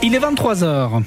Il est 23h.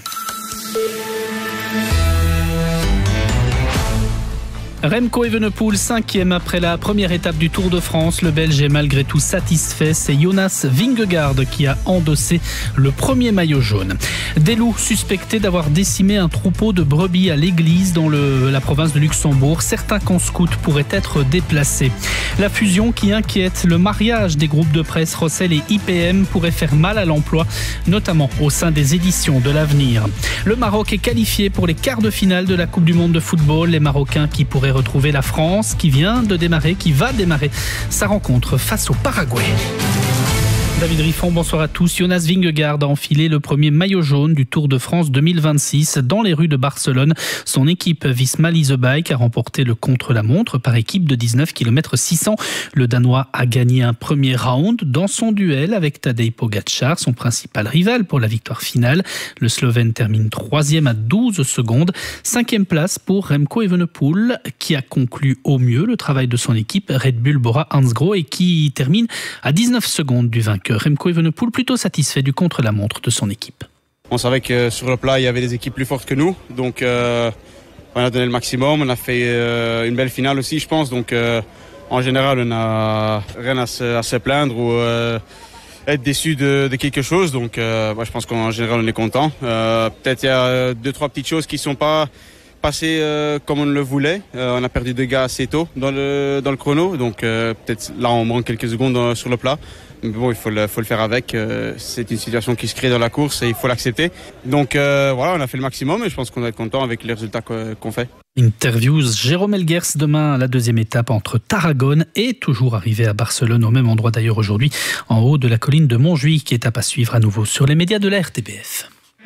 Remco Evenepoel, 5e après la première étape du Tour de France. Le Belge est malgré tout satisfait. C'est Jonas Vingegaard qui a endossé le premier maillot jaune. Des loups suspectés d'avoir décimé un troupeau de brebis à l'église dans la province de Luxembourg. Certains camps scouts pourraient être déplacés. La fusion qui inquiète, le mariage des groupes de presse Rossel et IPM pourrait faire mal à l'emploi, notamment au sein des éditions de l'Avenir. Le Maroc est qualifié pour les quarts de finale de la Coupe du Monde de football. Les Marocains qui pourraient retrouver la France qui va démarrer sa rencontre face au Paraguay. David Riffon, bonsoir à tous. Jonas Vingegaard a enfilé le premier maillot jaune du Tour de France 2026 dans les rues de Barcelone. Son équipe Visma Lease Bike a remporté le contre-la-montre par équipe de 19 km 600. Le Danois a gagné un premier round dans son duel avec Tadej Pogačar, son principal rival pour la victoire finale. Le Slovène termine 3e à 12 secondes. 5e place pour Remco Evenepoel qui a conclu au mieux le travail de son équipe Red Bull Bora-Hansgrohe et qui termine à 19 secondes du vainqueur. Remco Evenepoel plutôt satisfait du contre-la-montre de son équipe. On savait que sur le plat, il y avait des équipes plus fortes que nous. Donc, on a donné le maximum. On a fait une belle finale aussi, je pense. Donc, en général, on n'a rien à se plaindre ou être déçu de quelque chose. Donc, je pense qu'en général, on est content. Peut-être il y a 2-3 petites choses qui ne sont pas passées comme on le voulait. On a perdu 2 gars assez tôt dans le chrono. Donc, peut-être là, on manque quelques secondes sur le plat. Mais bon, il faut le faire avec. C'est une situation qui se crée dans la course et il faut l'accepter. Donc voilà, on a fait le maximum et je pense qu'on va être content avec les résultats qu'on fait. Interviews Jérôme Elguers demain, la deuxième étape entre Tarragone et toujours arrivé à Barcelone, au même endroit d'ailleurs aujourd'hui, en haut de la colline de Montjuïc, étape à suivre à nouveau sur les médias de la RTBF.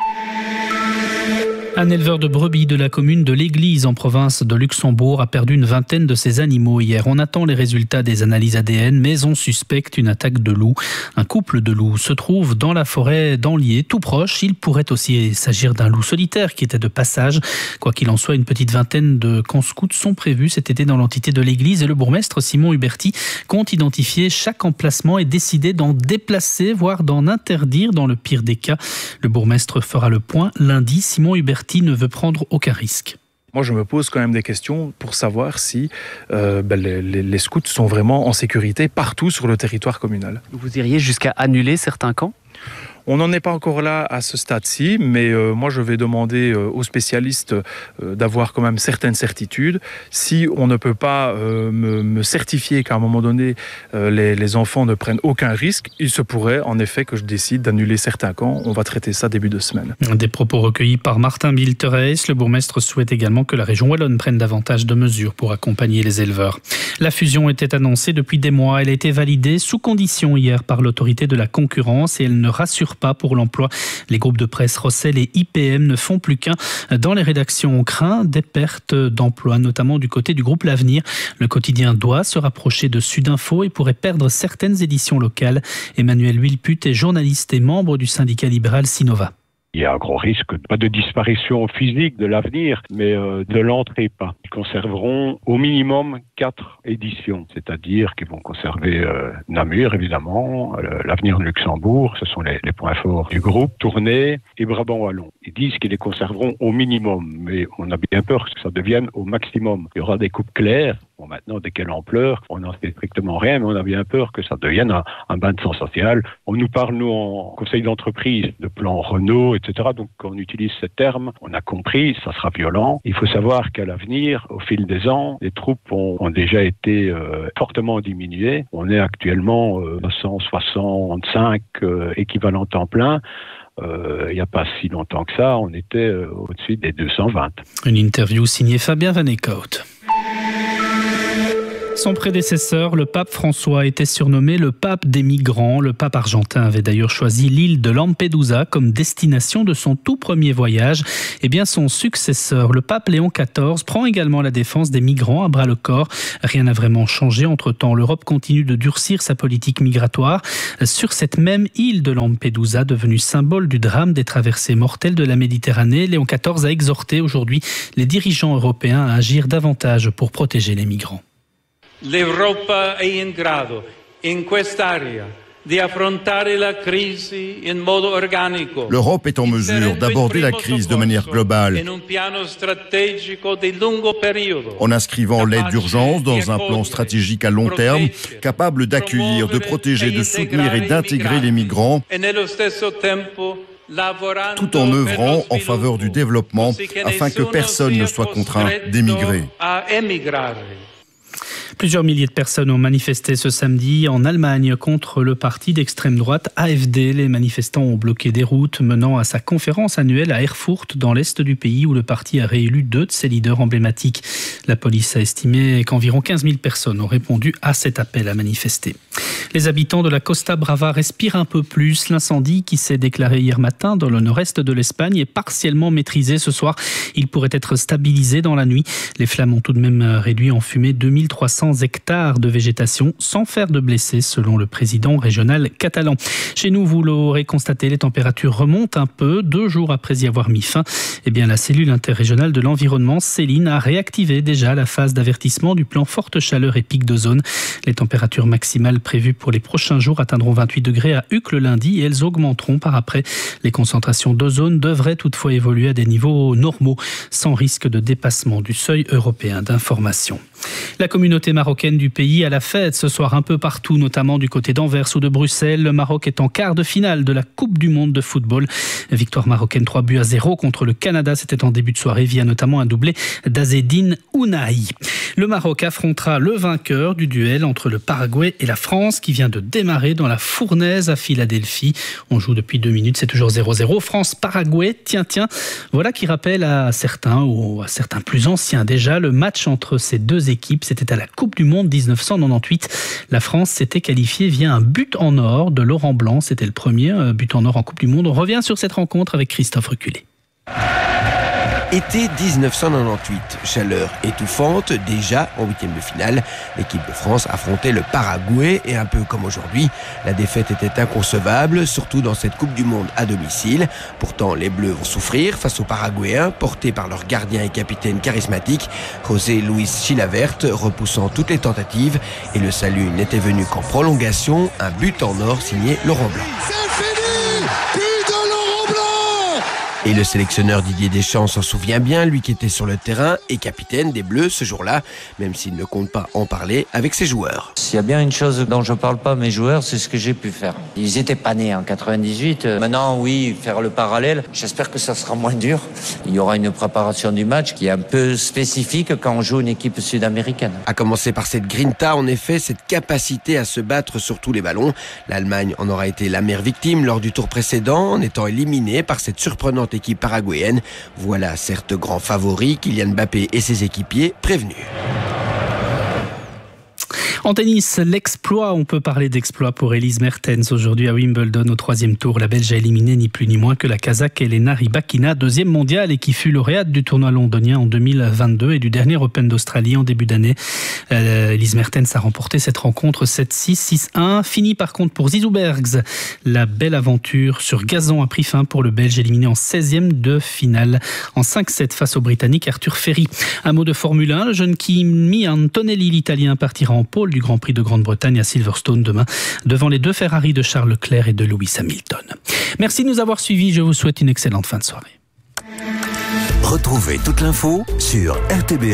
Un éleveur de brebis de la commune de l'Église en province de Luxembourg a perdu une vingtaine de ses animaux hier. On attend les résultats des analyses ADN, mais on suspecte une attaque de loups. Un couple de loups se trouve dans la forêt d'Anlier, tout proche. Il pourrait aussi s'agir d'un loup solitaire qui était de passage. Quoi qu'il en soit, une petite vingtaine de camps scouts sont prévus cet été dans l'entité de l'Église et le bourgmestre Simon Huberti compte identifier chaque emplacement et décider d'en déplacer, voire d'en interdire dans le pire des cas. Le bourgmestre fera le point lundi. Simon Huberti ne veut prendre aucun risque. Moi, je me pose quand même des questions pour savoir si les scouts sont vraiment en sécurité partout sur le territoire communal. Vous iriez jusqu'à annuler certains camps ? On n'en est pas encore là à ce stade-ci, mais moi je vais demander aux spécialistes d'avoir quand même certaines certitudes. Si on ne peut pas me certifier qu'à un moment donné les enfants ne prennent aucun risque, il se pourrait en effet que je décide d'annuler certains camps. On va traiter ça début de semaine. Des propos recueillis par Martin Biltereis. Le bourgmestre souhaite également que la région wallonne prenne davantage de mesures pour accompagner les éleveurs. La fusion était annoncée depuis des mois. Elle a été validée sous condition hier par l'autorité de la concurrence et elle ne rassure pas pour l'emploi. Les groupes de presse Rossel et IPM ne font plus qu'un. Dans les rédactions, on craint des pertes d'emplois, notamment du côté du groupe L'Avenir. Le quotidien doit se rapprocher de Sudinfo et pourrait perdre certaines éditions locales. Emmanuel Wilput est journaliste et membre du syndicat libéral Sinova. Il y a un gros risque, pas de disparition physique de l'Avenir, mais de l'entrée pas. Ils conserveront au minimum 4 éditions, c'est-à-dire qu'ils vont conserver Namur, évidemment, l'Avenir de Luxembourg, ce sont les points forts du groupe, Tournai et Brabant Wallon. Ils disent qu'ils les conserveront au minimum, mais on a bien peur que ça devienne au maximum. Il y aura des coupes claires. Bon, maintenant, de quelle ampleur, on n'en sait strictement rien, mais on a bien peur que ça devienne un bain de sang social. On nous parle, nous, en conseil d'entreprise, de plan Renault, etc. Donc, quand on utilise ce terme, on a compris, ça sera violent. Il faut savoir qu'à l'avenir, au fil des ans, les troupes ont déjà été fortement diminuées. On est actuellement 165 équivalents temps plein. Il n'y a pas si longtemps que ça, on était au-dessus des 220. Une interview signée Fabien Van Eekhout. Son prédécesseur, le pape François, était surnommé le pape des migrants. Le pape argentin avait d'ailleurs choisi l'île de Lampedusa comme destination de son tout premier voyage. Eh bien, son successeur, le pape Léon XIV, prend également la défense des migrants à bras-le-corps. Rien n'a vraiment changé. Entre-temps, l'Europe continue de durcir sa politique migratoire. Sur cette même île de Lampedusa, devenue symbole du drame des traversées mortelles de la Méditerranée, Léon XIV a exhorté aujourd'hui les dirigeants européens à agir davantage pour protéger les migrants. L'Europa è in grado, in quest'area, L'Europe est en mesure d'aborder la crise de manière globale en inscrivant l'aide d'urgence dans un plan stratégique à long terme, capable d'accueillir, de protéger, de soutenir et d'intégrer les migrants, tout en œuvrant en faveur du développement afin que personne ne soit contraint d'émigrer. Plusieurs milliers de personnes ont manifesté ce samedi en Allemagne contre le parti d'extrême droite AfD. Les manifestants ont bloqué des routes menant à sa conférence annuelle à Erfurt, dans l'est du pays, où le parti a réélu 2 de ses leaders emblématiques. La police a estimé qu'environ 15 000 personnes ont répondu à cet appel à manifester. Les habitants de la Costa Brava respirent un peu plus. L'incendie qui s'est déclaré hier matin dans le nord-est de l'Espagne est partiellement maîtrisé ce soir. Il pourrait être stabilisé dans la nuit. Les flammes ont tout de même réduit en fumée 2300 hectares de végétation sans faire de blessés, selon le président régional catalan. Chez nous, vous l'aurez constaté, les températures remontent un peu. 2 jours après y avoir mis fin, la cellule interrégionale de l'environnement, Céline, a réactivé déjà la phase d'avertissement du plan forte chaleur et pic d'ozone. Les températures maximales prévues pour les prochains jours atteindront 28 degrés à Uccle lundi et elles augmenteront par après. Les concentrations d'ozone devraient toutefois évoluer à des niveaux normaux, sans risque de dépassement du seuil européen d'information. La communauté marocaine du pays a la fête ce soir un peu partout, notamment du côté d'Anvers ou de Bruxelles. Le Maroc est en quart de finale de la Coupe du monde de football. Victoire marocaine 3-0 contre le Canada. C'était en début de soirée via notamment un doublé d'Azzedine Ounahi. Le Maroc affrontera le vainqueur du duel entre le Paraguay et la France qui vient de démarrer dans la fournaise à Philadelphie. On joue depuis 2 minutes, c'est toujours 0-0. France-Paraguay, tiens, voilà qui rappelle à certains ou à certains plus anciens déjà le match entre ces deux équipes. C'était à la Coupe du Monde 1998. La France s'était qualifiée via un but en or de Laurent Blanc. C'était le premier but en or en Coupe du Monde. On revient sur cette rencontre avec Christophe Reculé. Été 1998, chaleur étouffante, déjà en 8e de finale. L'équipe de France affrontait le Paraguay et un peu comme aujourd'hui, la défaite était inconcevable, surtout dans cette Coupe du Monde à domicile. Pourtant, les Bleus vont souffrir face aux Paraguayens, portés par leur gardien et capitaine charismatique, José Luis Chilavert, repoussant toutes les tentatives. Et le salut n'était venu qu'en prolongation, un but en or signé Laurent Blanc. Et le sélectionneur Didier Deschamps s'en souvient bien, lui qui était sur le terrain et capitaine des Bleus ce jour-là, même s'il ne compte pas en parler avec ses joueurs. S'il y a bien une chose dont je ne parle pas à mes joueurs, c'est ce que j'ai pu faire. Ils n'étaient pas nés en 98. Maintenant, oui, faire le parallèle, j'espère que ça sera moins dur. Il y aura une préparation du match qui est un peu spécifique quand on joue une équipe sud-américaine. À commencer par cette grinta, en effet, cette capacité à se battre sur tous les ballons. L'Allemagne en aura été l'amère victime lors du tour précédent, en étant éliminée par cette surprenante équipe paraguayenne. Voilà certes grand favori, Kylian Mbappé et ses équipiers prévenus. En tennis, l'exploit, on peut parler d'exploit pour Elise Mertens. Aujourd'hui à Wimbledon, au 3e tour, la Belge a éliminé ni plus ni moins que la Kazakh Elena Rybakina, 2e mondiale et qui fut lauréate du tournoi londonien en 2022 et du dernier Open d'Australie en début d'année. Elise Mertens a remporté cette rencontre 7-6, 6-1. Fini par contre pour Zizou Bergs. La belle aventure sur gazon a pris fin pour le Belge, éliminé en 16e de finale en 5-7 face au Britannique Arthur Ferry. Un mot de Formule 1, le jeune Kimi Antonelli, l'Italien, partira en pôle du Grand Prix de Grande-Bretagne à Silverstone demain, devant les 2 Ferrari de Charles Leclerc et de Lewis Hamilton. Merci de nous avoir suivis, je vous souhaite une excellente fin de soirée. Retrouvez toute l'info sur RTB.